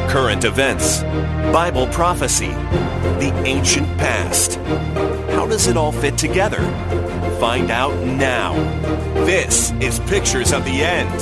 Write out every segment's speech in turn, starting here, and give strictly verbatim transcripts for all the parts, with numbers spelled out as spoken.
current events, Bible prophecy, the ancient past. How does it all fit together? Find out now. This is Pictures of the End.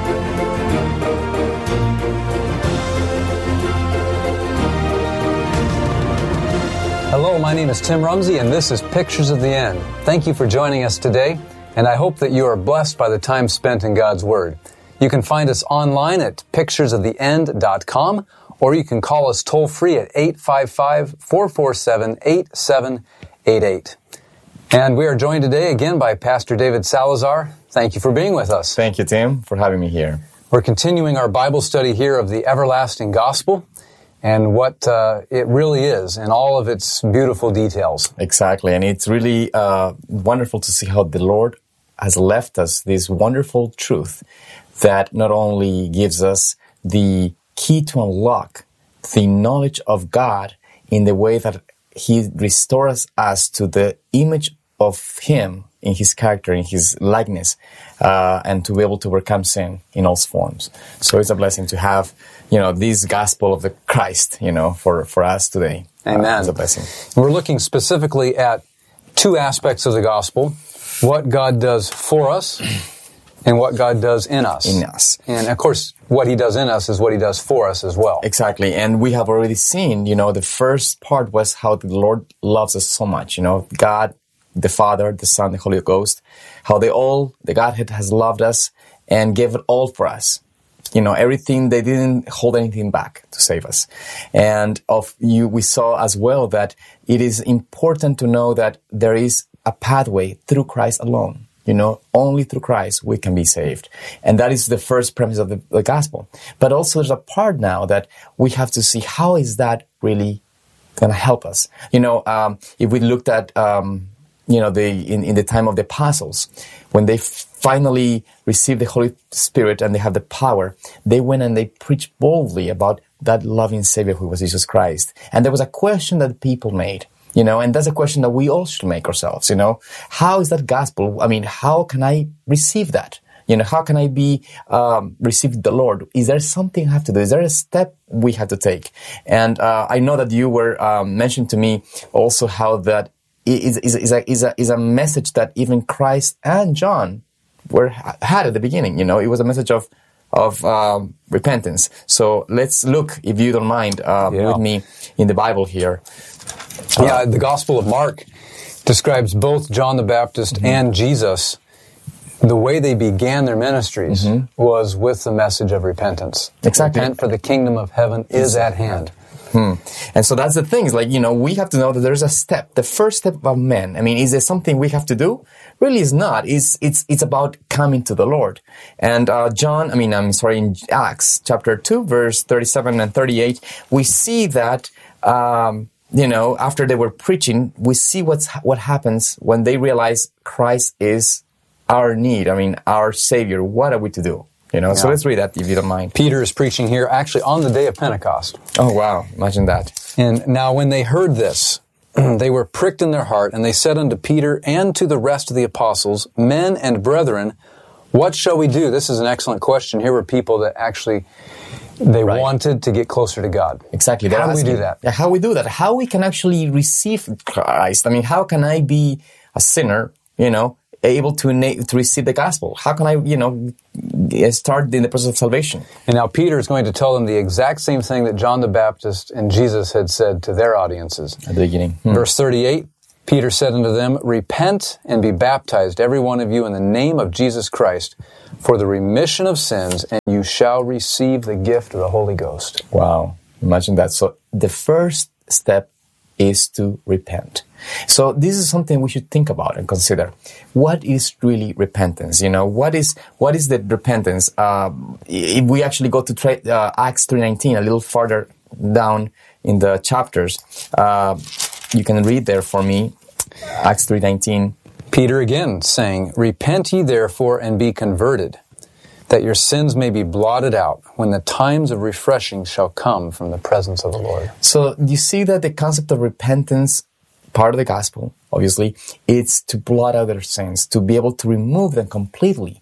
Hello, my name is Tim Rumsey, and this is Pictures of the End. Thank you for joining us today, and I hope that you are blessed by the time spent in God's Word. You can find us online at pictures of the end dot com, or you can call us toll-free at eight five five, four four seven, eight seven eight eight. And we are joined today again by Pastor David Salazar. Thank you for being with us. Thank you, Tim, for having me here. We're continuing our Bible study here of the everlasting gospel and what uh, it really is in all of its beautiful details. Exactly, and it's really uh, wonderful to see how the Lord has left us this wonderful truth that not only gives us the key to unlock the knowledge of God in the way that He restores us to the image of Him in His character, in His likeness, uh, and to be able to overcome sin in all forms. So it's a blessing to have, you know, this gospel of the Christ, you know, for, for us today. Amen. Uh, it's a blessing. We're looking specifically at two aspects of the gospel: what God does for us and what God does in us. In us. And, of course, what He does in us is what He does for us as well. Exactly. And we have already seen, you know, the first part was how the Lord loves us so much. You know, God, the Father, the Son, the Holy Ghost, how they all, the Godhead has loved us and gave it all for us. You know, everything, they didn't hold anything back to save us. And of you, we saw as well that it is important to know that there is a pathway through Christ alone. You know, only through Christ we can be saved. And that is the first premise of the, the gospel. But also there's a part now that we have to see how is that really going to help us. You know, um, if we looked at, um, you know, the in, in the time of the apostles, when they finally received the Holy Spirit and they have the power, they went and they preached boldly about that loving Savior who was Jesus Christ. And there was a question that people made. You know, and that's a question that we all should make ourselves, you know. How is that gospel? I mean, how can I receive that? You know, how can I be, um, receive the Lord? Is there something I have to do? Is there a step we have to take? And, uh, I know that you were, um, mentioned to me also how that is, is, is a, is a, is a message that even Christ and John were, had at the beginning, you know. It was a message of, of, um, repentance. So let's look, if you don't mind, uh, yeah. with me in the Bible here. Yeah, the Gospel of Mark describes both John the Baptist mm-hmm. and Jesus. The way they began their ministries mm-hmm. was with the message of repentance. Exactly. Repent, for the kingdom of heaven is at hand. Hmm. And so that's the thing. It's like, you know, we have to know that there's a step. The first step of man. I mean, is there something we have to do? Really is not. It's, it's, it's about coming to the Lord. And, uh, John, I mean, I'm sorry, in Acts chapter two, verse thirty-seven and thirty-eight, we see that, um, you know, after they were preaching, we see what's, what happens when they realize Christ is our need. I mean, our Savior. What are we to do? You know, yeah. So let's read that if you don't mind. Peter is preaching here actually on the day of Pentecost. Oh, wow. Imagine that. And now when they heard this, they were pricked in their heart, and they said unto Peter and to the rest of the apostles, Men and brethren, what shall we do? This is an excellent question. Here were people that actually, they right. wanted to get closer to God. Exactly. How do we do that? How we do that? How we can actually receive Christ? I mean, how can I be a sinner, you know, able to to receive the gospel? How can I, you know, start in the process of salvation? And now Peter is going to tell them the exact same thing that John the Baptist and Jesus had said to their audiences. At the beginning. Hmm. Verse thirty-eight, Peter said unto them, Repent and be baptized, every one of you, in the name of Jesus Christ, for the remission of sins, and you shall receive the gift of the Holy Ghost. Wow. Imagine that. So the first step is to repent. So this is something we should think about and consider. What is really repentance? You know, what is what is the repentance? Uh, if we actually go to tra- uh, Acts three nineteen, a little farther down in the chapters, uh, you can read there for me, Acts three nineteen. Peter again saying, Repent ye therefore and be converted, that your sins may be blotted out when the times of refreshing shall come from the presence of the Lord. So you see that the concept of repentance, part of the gospel, obviously, it's to blot out their sins, to be able to remove them completely.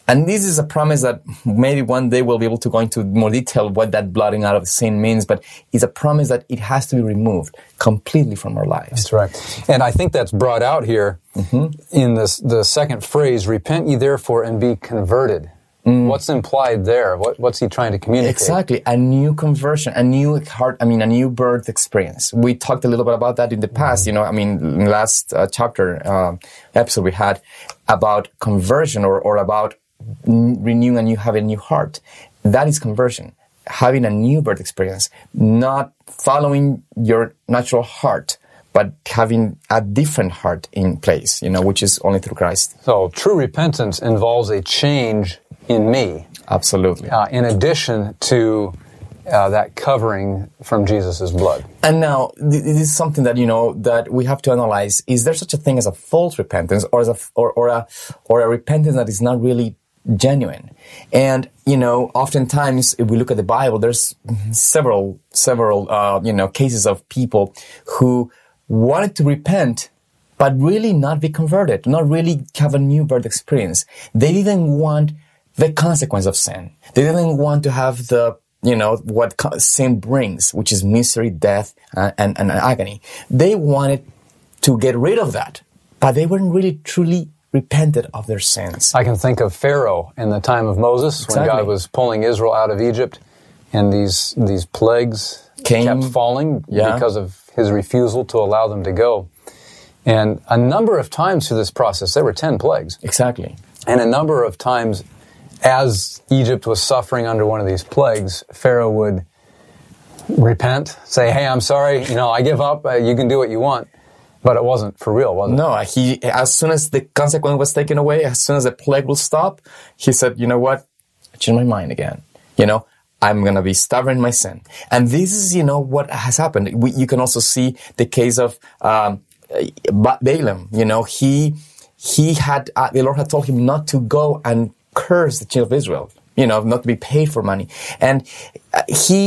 And this is a promise that maybe one day we'll be able to go into more detail what that blotting out of sin means, but it's a promise that it has to be removed completely from our lives. That's right. And I think that's brought out here mm-hmm. in this, the second phrase, repent ye therefore and be converted. Mm. What's implied there? What, what's he trying to communicate? Exactly. A new conversion, a new heart, I mean, a new birth experience. We talked a little bit about that in the past, mm-hmm. you know, I mean, in the last uh, chapter, uh, episode we had about conversion or, or about n- renewing a new, having a new heart. That is conversion. Having a new birth experience, not following your natural heart, but having a different heart in place, you know, which is only through Christ. So true repentance involves a change in me. Absolutely. Uh, in addition to uh, that covering from Jesus' blood. And now, th- this is something that, you know, that we have to analyze. Is there such a thing as a false repentance or as a, or, or a, or a repentance that is not really genuine? And, you know, oftentimes, if we look at the Bible, there's several, several, uh, you know, cases of people who wanted to repent, but really not be converted, not really have a new birth experience. They didn't want the consequence of sin. They didn't want to have the, you know, what sin brings, which is misery, death, uh, and, and agony. They wanted to get rid of that, but they weren't really truly repented of their sins. I can think of Pharaoh in the time of Moses, Exactly. when God was pulling Israel out of Egypt, and these these plagues Came, kept falling yeah. because of his refusal to allow them to go. And a number of times through this process, there were ten plagues. Exactly. And a number of times, as Egypt was suffering under one of these plagues, Pharaoh would repent, say, hey, I'm sorry, you know, I give up, uh, you can do what you want. But it wasn't for real, was it? No, he, as soon as the consequence was taken away, as soon as the plague will stop, he said, you know what, I changed my mind again. You know, I'm going to be stubborn in my sin. And this is, you know, what has happened. We, you can also see the case of um, Balaam. You know, he, he had, uh, the Lord had told him not to go and curse the children of Israel, you know, not to be paid for money. And uh,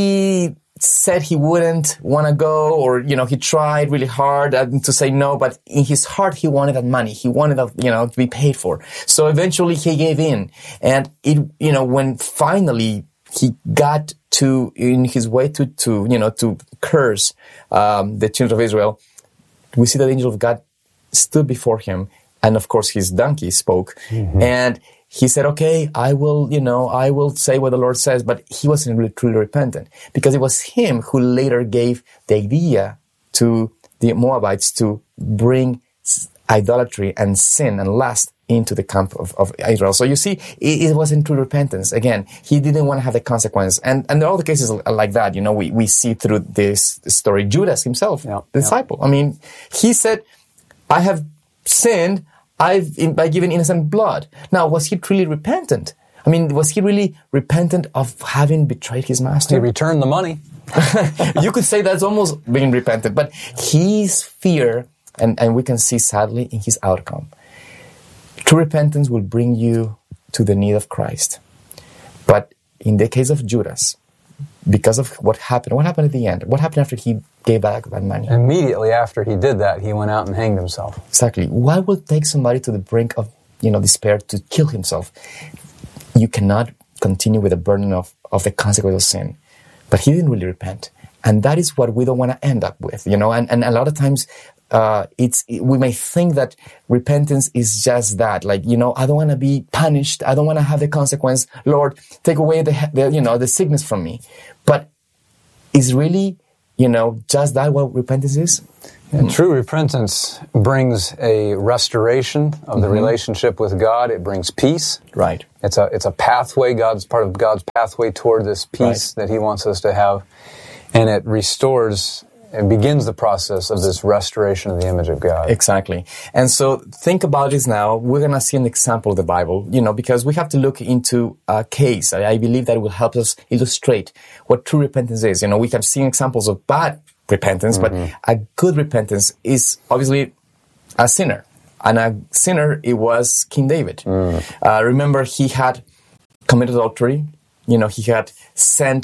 he said he wouldn't want to go, or, you know, he tried really hard uh, to say no, but in his heart, he wanted that money. He wanted that, you know, to be paid for. So eventually he gave in. And it, you know, when finally he got to, in his way to, to, you know, to curse, um, the children of Israel, we see that the angel of God stood before him. And of course, his donkey spoke. Mm-hmm. And he said, okay, I will, you know, I will say what the Lord says, but he wasn't really truly repentant, because it was him who later gave the idea to the Moabites to bring idolatry and sin and lust into the camp of, of Israel. So you see, it, it wasn't true repentance. Again, he didn't want to have the consequence. And, and there are other cases like that, you know, we, we see through this story. Judas himself, yeah, the yeah. disciple. I mean, he said, I have sinned, I've, in, by giving innocent blood. Now, was he truly repentant? I mean, was he really repentant of having betrayed his master? He returned the money. You could say that's almost being repentant, but his fear, and, and we can see sadly in his outcome. True repentance will bring you to the need of Christ. But in the case of Judas, because of what happened, what happened at the end? What happened after he gave back that money? Immediately after he did that, he went out and hanged himself. Exactly. What will take somebody to the brink of, you know, despair to kill himself? You cannot continue with the burden of, of the consequence of sin. But he didn't really repent. And that is what we don't want to end up with, you know, and, and a lot of times, uh, it's, we may think that repentance is just that, like, you know, I don't want to be punished. I don't want to have the consequence. Lord, take away the, the, you know, the sickness from me. But is really, you know, just that what repentance is? And true repentance brings a restoration of the mm-hmm. relationship with God. It brings peace. Right. It's a it's a pathway. God's part of God's pathway toward this peace right. that He wants us to have, and it restores and begins the process of this restoration of the image of God. Exactly. And so think about this now. We're going to see an example of the Bible, you know, because we have to look into a case. I, I believe that it will help us illustrate what true repentance is. You know, we have seen examples of bad repentance, mm-hmm. but a good repentance is obviously a sinner. And a sinner, it was King David. Mm. Uh, remember, he had committed adultery. You know, he had sent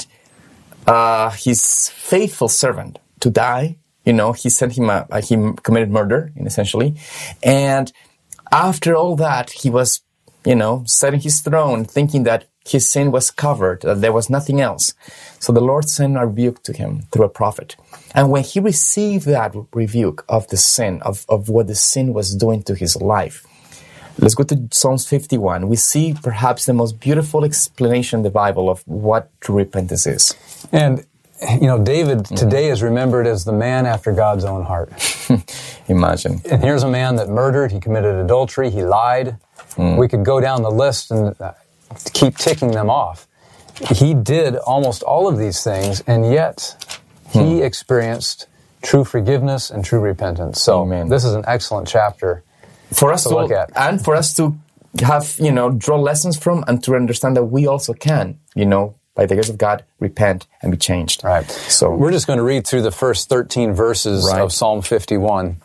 uh, his faithful servant to die. You know, he sent him a, a, he committed murder, essentially. And after all that, he was, you know, sat in his throne thinking that his sin was covered, that there was nothing else. So the Lord sent a rebuke to him through a prophet. And when he received that rebuke of the sin, of, of what the sin was doing to his life, let's go to Psalms fifty-one. We see perhaps the most beautiful explanation in the Bible of what true repentance is. And, you know, David today is remembered as the man after God's own heart. Imagine. And here's a man that murdered, he committed adultery, he lied. Mm. We could go down the list and uh, keep ticking them off. He did almost all of these things, and yet he mm. experienced true forgiveness and true repentance. So Amen. This is an excellent chapter for us to, to look at. And for us to have, you know, draw lessons from and to understand that we also can, you know, by the grace of God, repent and be changed. Right. So we're just going to read through the first thirteen verses right. of Psalm fifty-one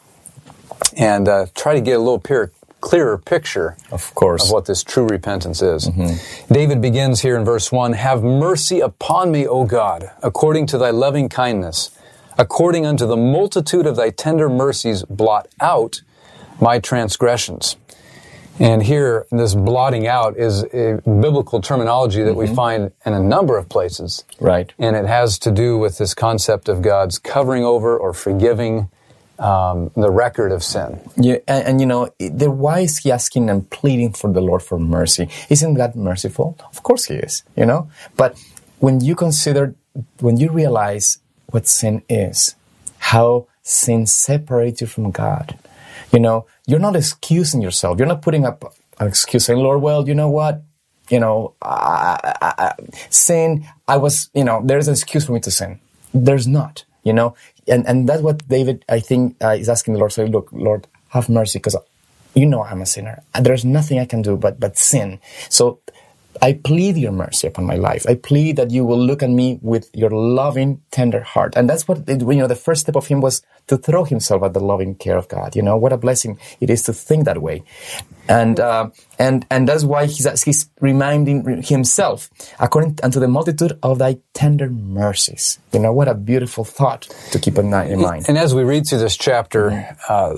and uh, try to get a little peer, clearer picture of course. Of what this true repentance is. Mm-hmm. David begins here in verse one, "Have mercy upon me, O God, according to thy loving kindness. According unto the multitude of thy tender mercies, blot out my transgressions." And here, this blotting out is a biblical terminology that mm-hmm. we find in a number of places. Right. And it has to do with this concept of God's covering over or forgiving um, the record of sin. Yeah, and, and you know, the, why is he asking and pleading for the Lord for mercy? Isn't God merciful? Of course he is, you know? But when you consider, when you realize what sin is, how sin separates you from God, you know, you're not excusing yourself. You're not putting up an excuse saying, Lord, well, you know what? You know, I, I, I, sin, I was, you know, there's an excuse for me to sin. There's not, you know. And and that's what David, I think, uh, is asking the Lord. Say, look, Lord, have mercy, because you know I'm a sinner. And there's nothing I can do but, but sin. So I plead your mercy upon my life. I plead that you will look at me with your loving, tender heart. And that's what, it, you know, the first step of him was to throw himself at the loving care of God. You know, what a blessing it is to think that way. And, uh, and, and that's why he's, he's reminding himself, according unto the multitude of thy tender mercies. You know, what a beautiful thought to keep in mind. And as we read through this chapter, uh,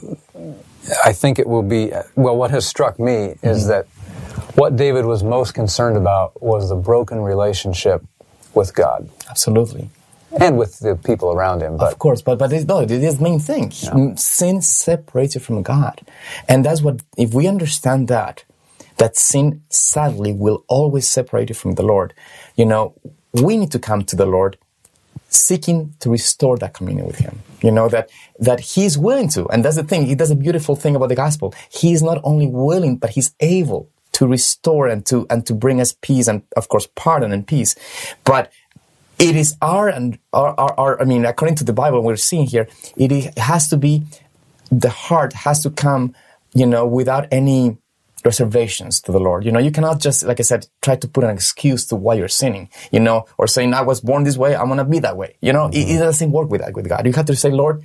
I think it will be, well, what has struck me is mm-hmm. that what David was most concerned about was the broken relationship with God. Absolutely. And with the people around him. But, of course, but, but it's, no, it is the main thing. Yeah. Sin separates you from God. And that's what, if we understand that, that sin sadly will always separate you from the Lord, you know, we need to come to the Lord seeking to restore that communion with him. You know, that, that he's willing to. And that's the thing. He does a beautiful thing about the gospel. He's not only willing, but he's able to restore and to and to bring us peace and, of course, pardon and peace. But it is our, and our, our, our I mean, according to the Bible, we're seeing here, it, is, it has to be, the heart has to come, you know, without any reservations to the Lord. You know, you cannot just, like I said, try to put an excuse to why you're sinning, you know, or saying, I was born this way, I'm going to be that way. You know, mm-hmm. it, it doesn't work with that, with God. You have to say, Lord,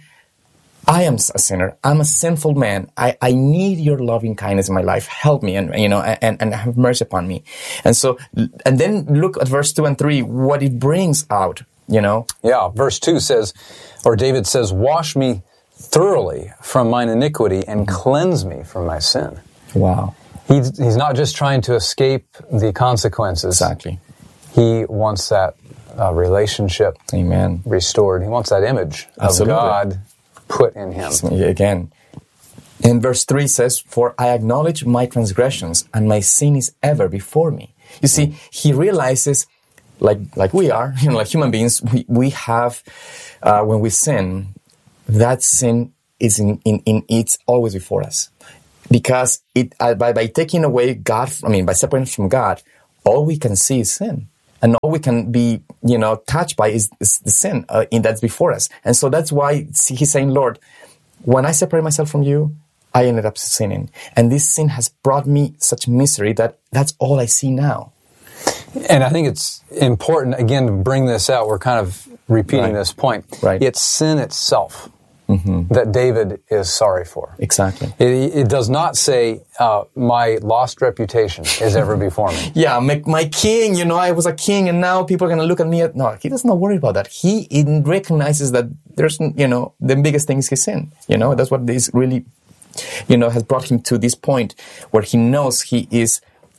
I am a sinner. I'm a sinful man. I, I need your loving kindness in my life. Help me and, you know, and, and have mercy upon me. And so, and then look at verse two and three, what it brings out, you know. Yeah, verse two says, or David says, wash me thoroughly from mine iniquity and mm-hmm. cleanse me from my sin. Wow. He's, he's not just trying to escape the consequences. Exactly. He wants that uh, relationship Amen. restored. He wants that image Absolutely. of God put in him. Again, in verse three says, for I acknowledge my transgressions and my sin is ever before me. You see, he realizes, like like we are, you know, like human beings, we, we have, uh, when we sin, that sin is in, in, in it's always before us. Because it uh, by, by taking away God, I mean, by separating from God, all we can see is sin. And all we can be, you know, touched by is, is the sin uh, in that's before us. And so that's why he's saying, Lord, when I separate myself from you, I ended up sinning. And this sin has brought me such misery that that's all I see now. And I think it's important, again, to bring this out. We're kind of repeating right. this point. Right. It's sin itself mm-hmm. that David is sorry for. Exactly. It, it does not say, uh, my lost reputation is ever before me. Yeah, my, my king, you know, I was a king and now people are going to look at me. At, no, he does not worry about that. He recognizes that there's, you know, the biggest thing is his sin. You know, that's what is really, you know, has brought him to this point where he knows he is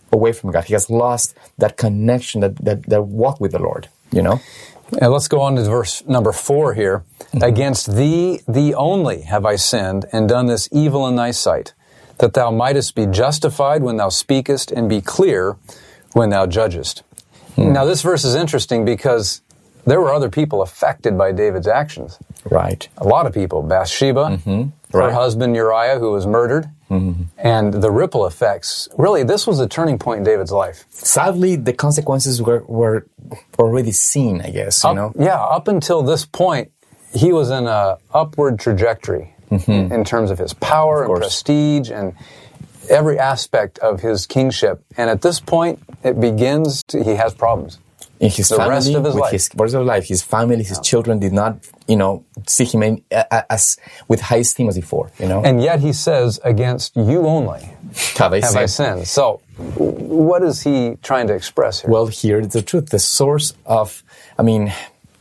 away from God. He has lost that connection, that, that, that walk with the Lord, you know? And let's go on to verse number four here. Mm-hmm. Against thee, thee only have I sinned and done this evil in thy sight, that thou mightest be justified when thou speakest and be clear when thou judgest. Mm. Now this verse is interesting because there were other people affected by David's actions. Right. A lot of people. Bathsheba, mm-hmm. her right. husband Uriah, who was murdered, mm-hmm. and the ripple effects. Really, this was a turning point in David's life. Sadly, the consequences were, were already seen, I guess, you up, know? Yeah, up until this point, he was in a upward trajectory mm-hmm. in, in terms of his power and prestige and every aspect of his kingship. And at this point, it begins to, he has problems. In his the family, rest of his with life. his rest of life, his family, his yeah. children did not, you know, see him in, uh, as with high esteem as before, you know. And yet he says, "Against you only have I have sinned." I sinned. So, what is he trying to express here? Well, here it's the truth. The source of, I mean,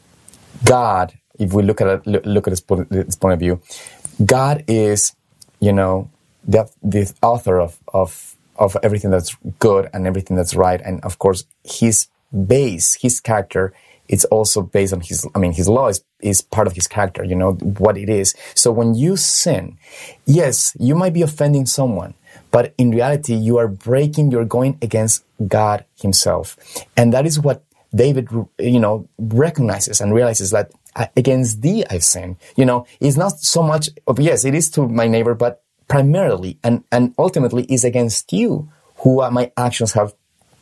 God. If we look at it, look at this point, this point of view, God is, you know, the the author of of of everything that's good and everything that's right, and of course, His base, his character, it's also based on his, I mean, his law is, is part of his character, you know, what it is. So when you sin, yes, you might be offending someone, but in reality, you are breaking, you're going against God himself. And that is what David, you know, recognizes and realizes that against thee I've sinned. You know, it's not so much of, yes, it is to my neighbor, but primarily and, and ultimately is against you who my actions have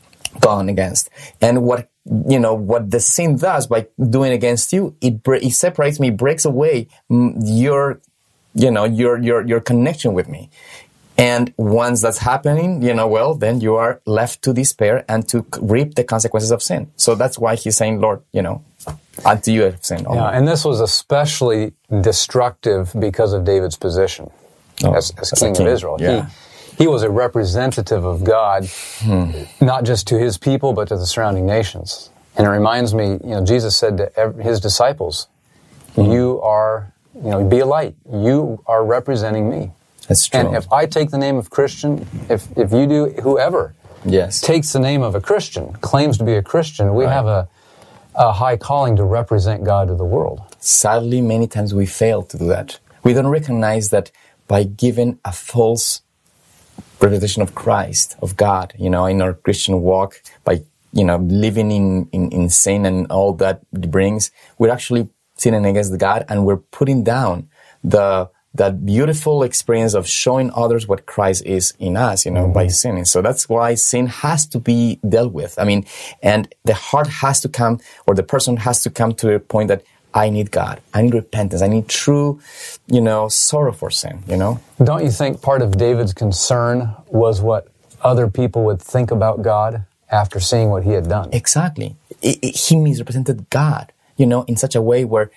gone against. And what, you know, what the sin does by doing against you, it, it separates me, breaks away your, you know, your, your, your connection with me. And once that's happening, you know, well, then you are left to despair and to reap the consequences of sin. So that's why he's saying, Lord, you know, unto you have sinned. Yeah, and this was especially destructive because of David's position oh, as, as, as king, king of Israel. Yeah. He, He was a representative of God, hmm. not just to his people, but to the surrounding nations. And it reminds me, you know, Jesus said to every, his disciples, hmm. you are, you know, be a light. You are representing me. That's true. And if I take the name of Christian, if, if you do, whoever yes. takes the name of a Christian, claims to be a Christian, we right. have a, a high calling to represent God to the world. Sadly, many times we fail to do that. We don't recognize that by giving a false representation of Christ, of God, you know, in our Christian walk, by, you know, living in, in, in sin and all that it brings, we're actually sinning against God, and we're putting down the that beautiful experience of showing others what Christ is in us, you know, mm-hmm. by sinning. So that's why sin has to be dealt with. I mean, and the heart has to come, or the person has to come to a point that I need God. I need repentance. I need true, you know, sorrow for sin, you know? Don't you think part of David's concern was what other people would think about God after seeing what he had done? Exactly. It, it, he misrepresented God, you know, in such a way where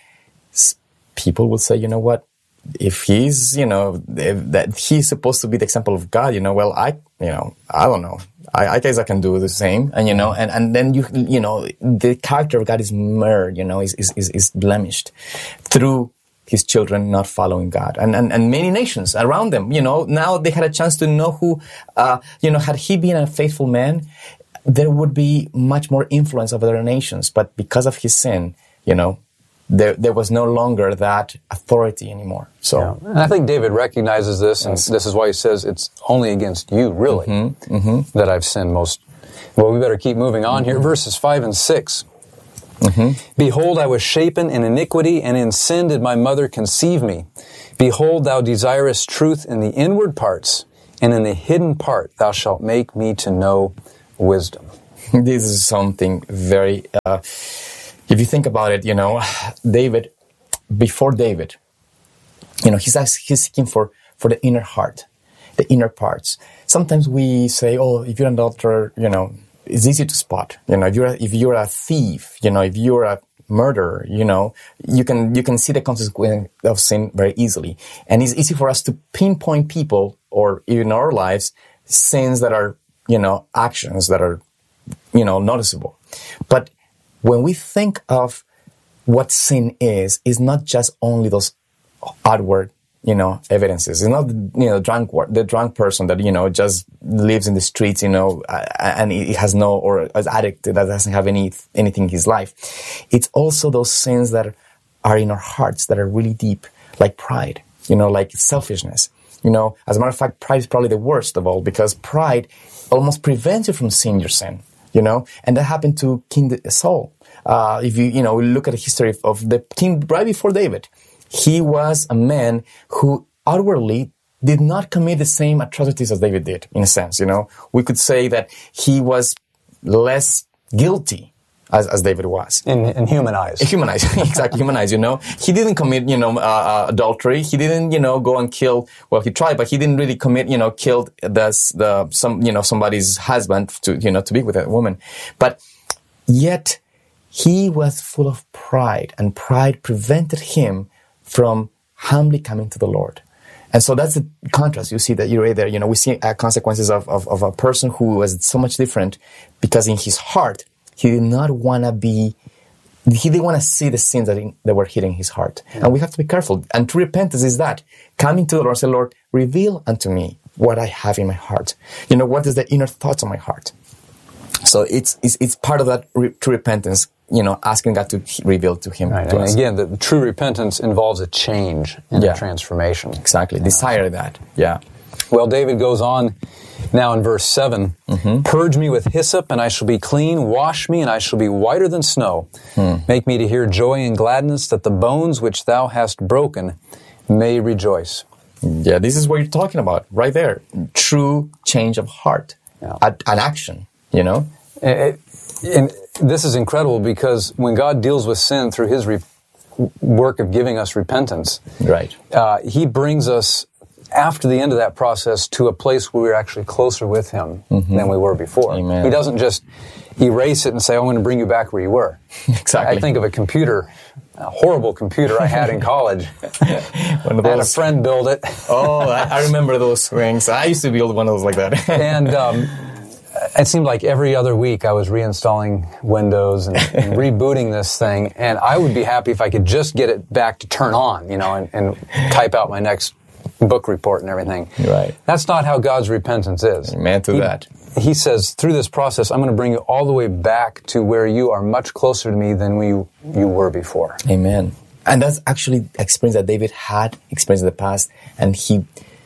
people would say, you know what, if he's, you know, if that he's supposed to be the example of God, you know, well, I, you know, I don't know. I, I guess I can do the same. And, you know, and, and then you, you know, the character of God is marred, you know, is, is, is, is blemished through his children not following God. And, and, and many nations around them, you know, now they had a chance to know who, uh, you know, had he been a faithful man, there would be much more influence over other nations. But because of his sin, you know, There, there was no longer that authority anymore. So, yeah. And I think David recognizes this, and yes. this is why he says it's only against you, really, mm-hmm. Mm-hmm. that I've sinned most. Well, we better keep moving on here. Verses five and six. Mm-hmm. Behold, I was shapen in iniquity, and in sin did my mother conceive me. Behold, thou desirest truth in the inward parts, and in the hidden part thou shalt make me to know wisdom. This is something very... Uh, If you think about it, you know, David, before David, you know, he's asking, he's seeking for, for the inner heart, the inner parts. Sometimes we say, oh, if you're an adulterer, you know, it's easy to spot. You know, if you're, if you're a thief, you know, if you're a murderer, you know, you can, you can see the consequence of sin very easily. And it's easy for us to pinpoint people, or even in our lives, sins that are, you know, actions that are, you know, noticeable. But when we think of what sin is, it's not just only those outward you know, evidences. It's not, you know, drunk, the drunk person that, you know, just lives in the streets, you know, and he has no, or is addict that doesn't have any, anything in his life. It's also those sins that are in our hearts that are really deep, like pride, you know, like selfishness. You know, as a matter of fact, pride is probably the worst of all, because pride almost prevents you from seeing your sin, you know, and that happened to King Saul. Uh, if you, you know, look at the history of, of the king right before David, he was a man who outwardly did not commit the same atrocities as David did, in a sense, you know. We could say that he was less guilty as, as David was. In, in human eyes. In human eyes, exactly, human eyes, you know. He didn't commit, you know, uh, uh, adultery. He didn't, you know, go and kill, well, he tried, but he didn't really commit, you know, killed the, the, some, you know, somebody's husband to, you know, to be with a woman. But yet, he was full of pride, and pride prevented him from humbly coming to the Lord. And so that's the contrast you see that you're right there. You know, we see uh, consequences of, of, of a person who was so much different because in his heart, he did not want to be, he didn't want to see the sins that, in, that were hitting his heart. Yeah. And we have to be careful. And true repentance is that, coming to the Lord and say, Lord, reveal unto me what I have in my heart. You know, what is the inner thoughts of my heart? So it's, it's, it's part of that re- true repentance, you know, asking God to reveal to him. Right. To and us. again, the, the true repentance involves a change and yeah. a transformation. Exactly. Yeah. Desire that. Yeah. Well, David goes on now in verse seven, mm-hmm. Purge me with hyssop, and I shall be clean. Wash me, and I shall be whiter than snow. Hmm. Make me to hear joy and gladness, that the bones which thou hast broken may rejoice. Yeah, this is what you're talking about, right there. True change of heart. Yeah. An action, you know? It, and this is incredible, because when God deals with sin through his re- work of giving us repentance, right? Uh, he brings us, after the end of that process, to a place where we're actually closer with him mm-hmm. than we were before. Amen. He doesn't just erase it and say, I'm going to bring you back where you were. Exactly. I think of a computer, a horrible computer I had in college. One of those. I had a friend build it. Oh, I, I remember those things. I used to build one of those like that. and um, it seemed like every other week I was reinstalling Windows and, and rebooting this thing, and I would be happy if I could just get it back to turn on, you know, and, and type out my next book report and everything. Right. That's not how God's repentance is. Amen to he, that. He says, through this process, I'm going to bring you all the way back to where you are much closer to me than we, you were before. Amen. And that's actually experience that David had experienced in the past, and he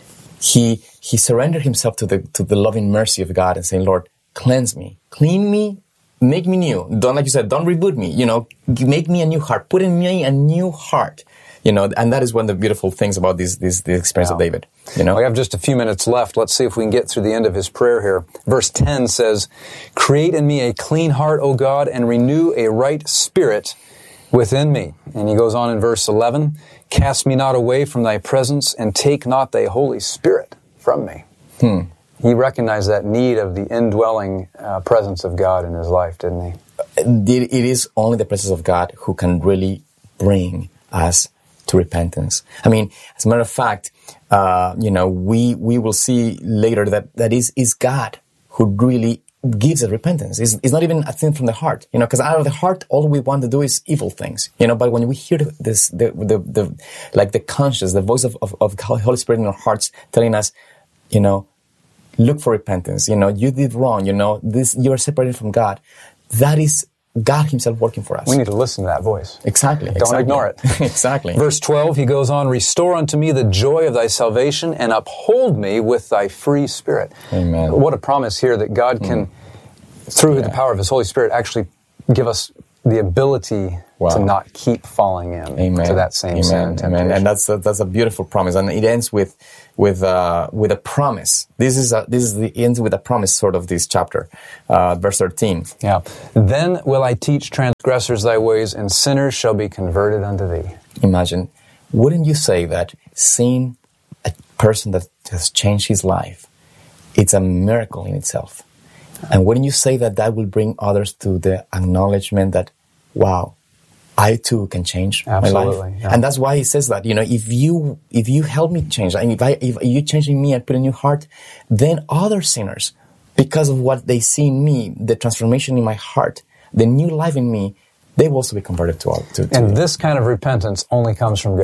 he he surrendered himself to the to the loving mercy of God and saying, Lord, cleanse me, clean me, make me new. Don't, like you said, don't reboot me. You know, make me a new heart. Put in me a new heart. You know, and that is one of the beautiful things about this this, this experience wow. of David. You know, we have just a few minutes left. Let's see if we can get through the end of his prayer here. Verse ten says, "Create in me a clean heart, O God, and renew a right spirit within me." And he goes on in verse eleven, "Cast me not away from thy presence, and take not thy Holy Spirit from me." Hmm. He recognized that need of the indwelling uh, presence of God in his life, didn't he? It is only the presence of God who can really bring us to repentance. I mean, as a matter of fact, uh, you know, we we will see later that that is is God who really gives us repentance. It's, it's not even a thing from the heart, you know, because out of the heart, all we want to do is evil things, you know. But when we hear this, the the, the like the conscience, the voice of, of of Holy Spirit in our hearts, telling us, you know, look for repentance. You know, you did wrong. You know, this you are separated from God. That is God himself working for us. We need to listen to that voice. Exactly. Don't exactly. ignore it. Exactly. Verse twelve, he goes on, "Restore unto me the joy of thy salvation, and uphold me with thy free spirit." Amen. What a promise here that God can, mm. through yeah. the power of his Holy Spirit, actually give us the ability wow. to not keep falling in Amen. to that same Amen. sin and temptation. Amen. And that's a, that's a beautiful promise, and it ends with with uh, with a promise. This is a, this is the ends with a promise, sort of this chapter, uh, verse thirteen. Yeah. "Then will I teach transgressors thy ways, and sinners shall be converted unto thee." Imagine, wouldn't you say that seeing a person that has changed his life, it's a miracle in itself? And wouldn't you say that that will bring others to the acknowledgement that, wow, I too can change Absolutely, my life? Yeah. And that's why he says that, you know, if you if you help me change, and if I if you change in me and put a new heart, then other sinners, because of what they see in me, the transformation in my heart, the new life in me, they will also be converted to all. To, to and this kind of repentance only comes from God.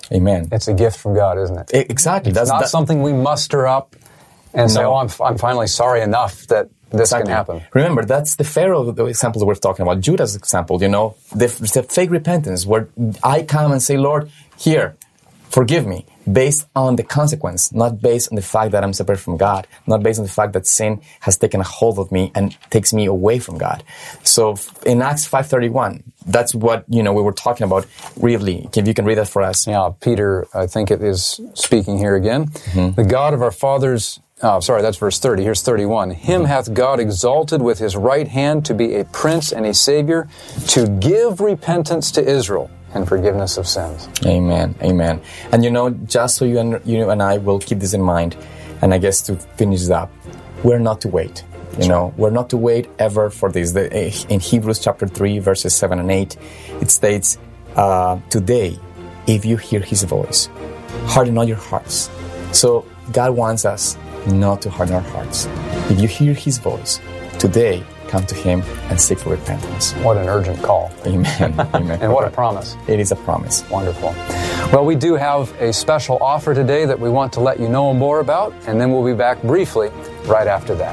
Amen. It's a gift from God, isn't it? I- exactly. It's That's not that, something we muster up and say, No. oh, I'm, I'm finally sorry enough that this Exactly. can happen. Remember, that's the Pharaoh the example that we're talking about. Judah's example, you know, the, the fake repentance where I come and say, Lord, here, forgive me, based on the consequence, not based on the fact that I'm separate from God, not based on the fact that sin has taken a hold of me and takes me away from God. So in Acts five thirty-one, that's what, you know, we were talking about. Really, if you can read that for us. Yeah, Peter, I think it is speaking here again. Mm-hmm. The God of our fathers, oh, sorry, that's verse thirty. Here's thirty-one. Him Mm-hmm. hath God exalted with his right hand to be a prince and a savior, to give repentance to Israel and forgiveness of sins. Amen. Amen. And you know, just so you and, you and I will keep this in mind, and I guess to finish it up, we're not to wait. You know, we're not to wait ever for this. The, in Hebrews chapter three, verses seven and eight, it states, uh, today, if you hear his voice, harden not your hearts. So God wants us not to harden our hearts. If you hear his voice, today, come to him and seek for repentance. What an urgent call. Amen. Amen. And what a promise. It is a promise. Wonderful. Well, we do have a special offer today that we want to let you know more about, and then we'll be back briefly right after that.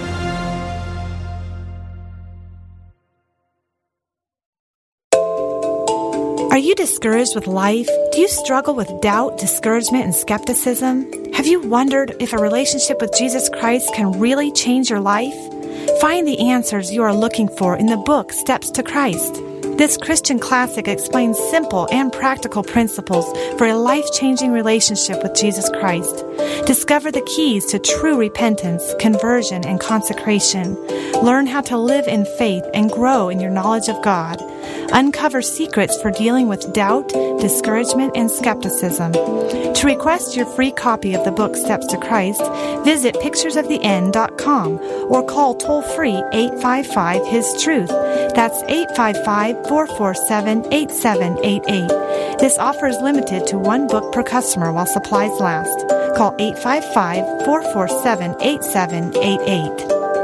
Are you discouraged with life? Do you struggle with doubt, discouragement, and skepticism? Have you wondered if a relationship with Jesus Christ can really change your life? Find the answers you are looking for in the book Steps to Christ. This Christian classic explains simple and practical principles for a life-changing relationship with Jesus Christ. Discover the keys to true repentance, conversion, and consecration. Learn how to live in faith and grow in your knowledge of God. Uncover secrets for dealing with doubt, discouragement, and skepticism. To request your free copy of the book Steps to Christ, visit pictures of the end dot com or call toll-free eight five five, H I S Truth. That's eight five five, four four seven, eight seven eight eight. This offer is limited to one book per customer while supplies last. Call eight five five, four four seven, eight seven eight eight.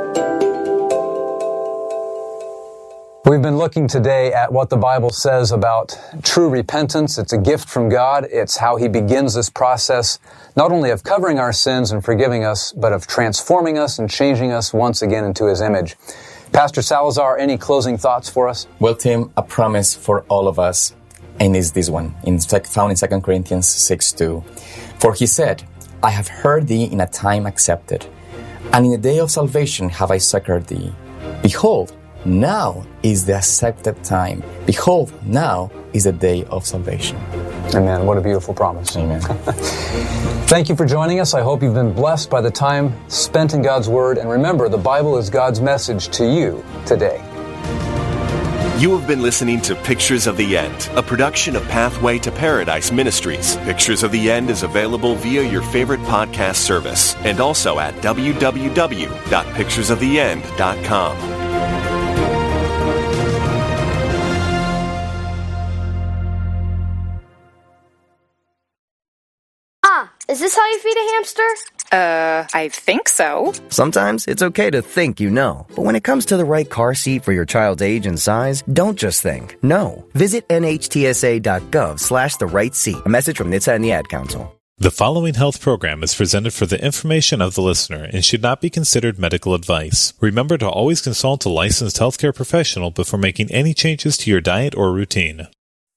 We've been looking today at what the Bible says about true repentance. It's a gift from God. It's how He begins this process, not only of covering our sins and forgiving us, but of transforming us and changing us once again into His image. Pastor Salazar, any closing thoughts for us? Well, Tim, a promise for all of us, and is this one, in, found in Second Corinthians six two. For he said, I have heard thee in a time accepted, and in the day of salvation have I succored thee. Behold, now is the accepted time. Behold, now is the day of salvation. Amen. What a beautiful promise. Amen. Thank you for joining us. I hope you've been blessed by the time spent in God's Word. And remember, the Bible is God's message to you today. You have been listening to Pictures of the End, a production of Pathway to Paradise Ministries. Pictures of the End is available via your favorite podcast service and also at w w w dot pictures of the end dot com. Is this how you feed a hamster? Uh, I think so. Sometimes it's okay to think you know. But when it comes to the right car seat for your child's age and size, don't just think. No. Visit N H T S A dot gov slash the right seat. A message from N H T S A and the Ad Council. The following health program is presented for the information of the listener and should not be considered medical advice. Remember to always consult a licensed healthcare professional before making any changes to your diet or routine.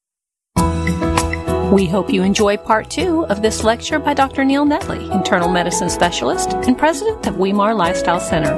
We hope you enjoy part two of this lecture by Doctor Neil Netley, internal medicine specialist and president of Weimar Lifestyle Center.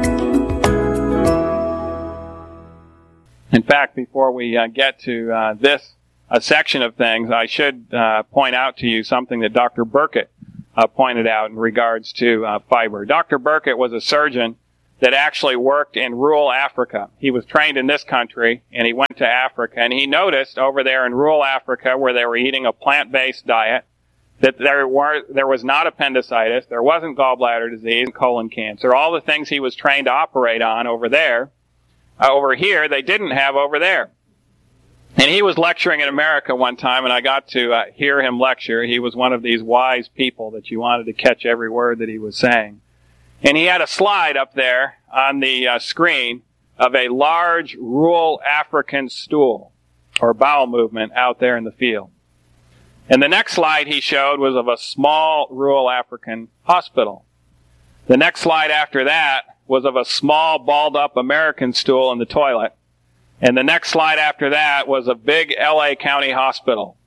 In fact, before we uh, get to uh, this uh, section of things, I should uh, point out to you something that Doctor Burkett uh, pointed out in regards to uh, fiber. Doctor Burkett was a surgeon that actually worked in rural Africa. He was trained in this country, and he went to Africa, and he noticed over there in rural Africa, where they were eating a plant-based diet, that there were there was not appendicitis, there wasn't gallbladder disease, colon cancer, all the things he was trained to operate on over there. Uh, over here, they didn't have over there. And he was lecturing in America one time, and I got to uh, hear him lecture. He was one of these wise people that you wanted to catch every word that he was saying. And he had a slide up there on the uh, screen of a large rural African stool or bowel movement out there in the field. And the next slide he showed was of a small rural African hospital. The next slide after that was of a small balled-up American stool in the toilet. And the next slide after that was a big L A County hospital.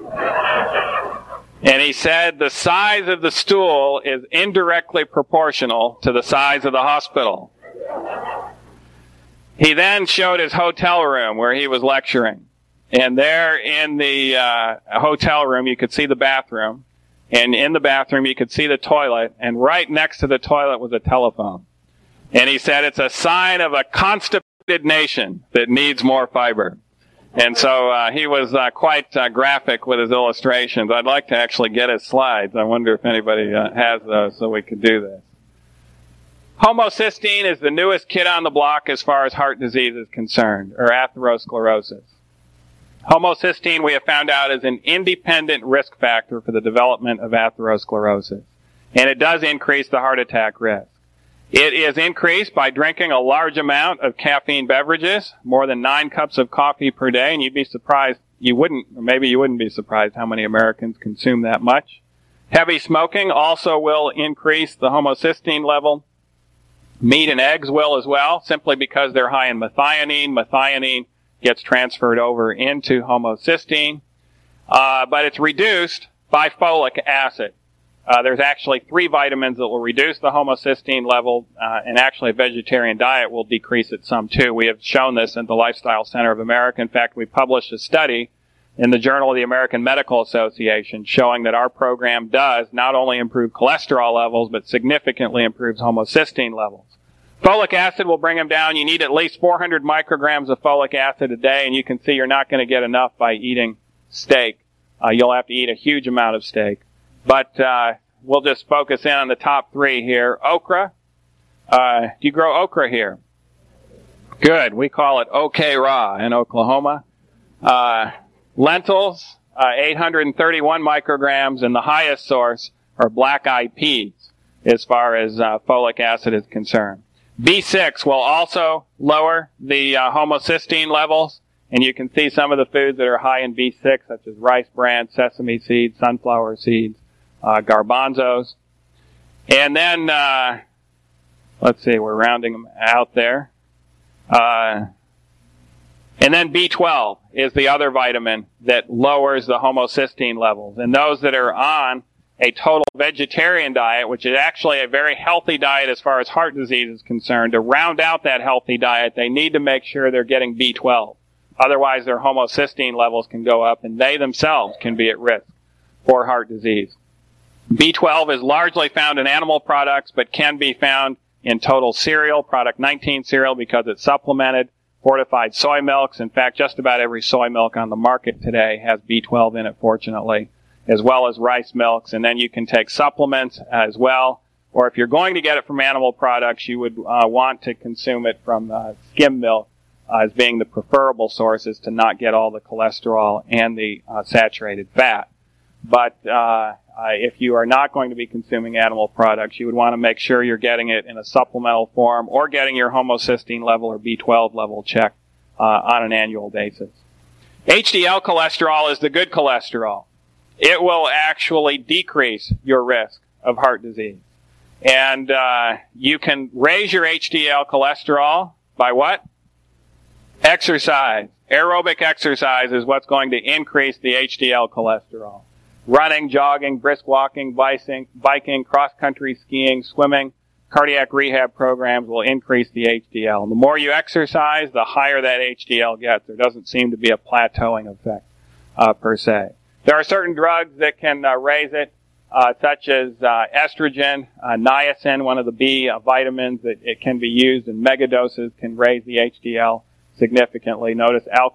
And he said the size of the stool is indirectly proportional to the size of the hospital. He then showed his hotel room where he was lecturing. And there in the uh, hotel room, you could see the bathroom. And in the bathroom, you could see the toilet. And right next to the toilet was a telephone. And he said it's a sign of a constipated nation that needs more fiber. And so uh, he was uh, quite uh, graphic with his illustrations. I'd like to actually get his slides. I wonder if anybody uh, has those so we could do this. Homocysteine is the newest kid on the block as far as heart disease is concerned, or atherosclerosis. Homocysteine, we have found out, is an independent risk factor for the development of atherosclerosis. And it does increase the heart attack risk. It is increased by drinking a large amount of caffeine beverages, more than nine cups of coffee per day, and you'd be surprised, you wouldn't, or maybe you wouldn't be surprised how many Americans consume that much. Heavy smoking also will increase the homocysteine level. Meat and eggs will as well, simply because they're high in methionine. Methionine gets transferred over into homocysteine, uh, but it's reduced by folic acid. Uh, there's actually three vitamins that will reduce the homocysteine level, uh, and actually a vegetarian diet will decrease it some too. We have shown this in the Lifestyle Center of America. In fact, we published a study in the Journal of the American Medical Association showing that our program does not only improve cholesterol levels, but significantly improves homocysteine levels. Folic acid will bring them down. You need at least four hundred micrograms of folic acid a day, and you can see you're not going to get enough by eating steak. Uh, you'll have to eat a huge amount of steak. But uh, we'll just focus in on the top three here. Okra. Uh, do you grow okra here? Good. We call it OK Raw in Oklahoma. Uh, lentils, uh, eight hundred thirty-one micrograms, and the highest source are black-eyed peas as far as uh, folic acid is concerned. B six will also lower the uh, homocysteine levels, and you can see some of the foods that are high in B six, such as rice bran, sesame seeds, sunflower seeds, uh, garbanzos. And then, uh, let's see, we're rounding them out there. Uh, and then B twelve is the other vitamin that lowers the homocysteine levels. And those that are on a total vegetarian diet, which is actually a very healthy diet as far as heart disease is concerned, to round out that healthy diet, they need to make sure they're getting B twelve. Otherwise, their homocysteine levels can go up, and they themselves can be at risk for heart disease. B twelve is largely found in animal products, but can be found in total cereal, product nineteen cereal, because it's supplemented, fortified soy milks. In fact, just about every soy milk on the market today has B twelve in it, fortunately, as well as rice milks. And then you can take supplements as well. Or if you're going to get it from animal products, you would uh, want to consume it from uh, skim milk uh, as being the preferable sources to not get all the cholesterol and the uh, saturated fat. But uh, uh, if you are not going to be consuming animal products, you would want to make sure you're getting it in a supplemental form or getting your homocysteine level or B twelve level checked uh, on an annual basis. H D L cholesterol is the good cholesterol. It will actually decrease your risk of heart disease. And uh, you can raise your H D L cholesterol by what? Exercise. Aerobic exercise is what's going to increase the H D L cholesterol. Running, jogging, brisk walking, biking, biking, cross-country skiing, swimming, cardiac rehab programs will increase the H D L. And the more you exercise, the higher that H D L gets. There doesn't seem to be a plateauing effect uh, per se. There are certain drugs that can uh, raise it, uh, such as uh, estrogen, uh, niacin, one of the B uh, vitamins that it can be used in megadoses, can raise the H D L significantly. Notice alcohol